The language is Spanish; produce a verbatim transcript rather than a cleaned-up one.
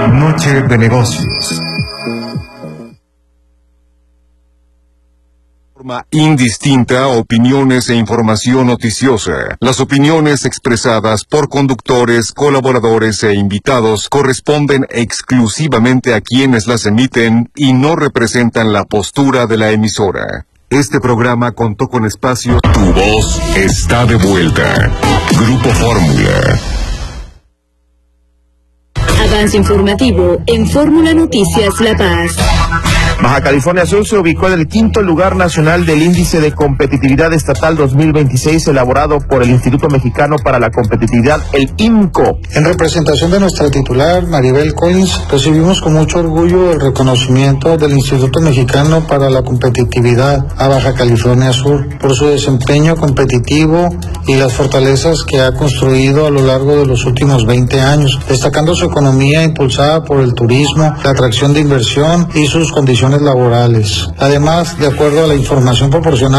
Noche de negocios. Forma indistinta, opiniones e información noticiosa. Las opiniones expresadas por conductores, colaboradores e invitados corresponden exclusivamente a quienes las emiten y no representan la postura de la emisora. Este programa contó con espacio. Tu voz está de vuelta. Grupo Fórmula. Avance informativo en Fórmula Noticias La Paz. Baja California Sur se ubicó en el quinto lugar nacional del Índice de Competitividad Estatal dos mil veintiséis elaborado por el Instituto Mexicano para la Competitividad, el I M C O. En representación de nuestra titular, Maribel Collins, recibimos con mucho orgullo el reconocimiento del Instituto Mexicano para la Competitividad a Baja California Sur por su desempeño competitivo y las fortalezas que ha construido a lo largo de los últimos veinte años, destacando su economía impulsada por el turismo, la atracción de inversión y sus condiciones laborales. Además, de acuerdo a la información proporcionada